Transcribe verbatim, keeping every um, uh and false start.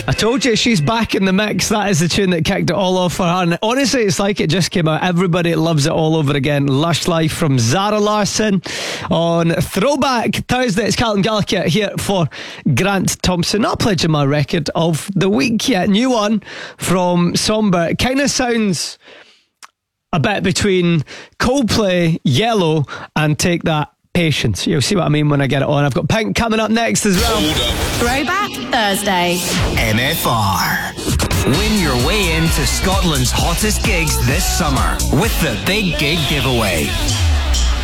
I told you she's back in the mix. That is the tune that kicked it all off for her. And honestly, it's like it just came out. Everybody loves it all over again. Lush Life from Zara Larsson on Throwback Thursday. It's Carlton Gallagher here for Grant Thompson. Not pledging my record of the week yet. New one from Somber. It kind of sounds a bit between Coldplay, Yellow, and Take That, Patience. You'll see what I mean when I get it on. I've got Pink coming up next as well. Throwback Thursday. M F R. Win your way into Scotland's hottest gigs this summer with the Big Gig Giveaway.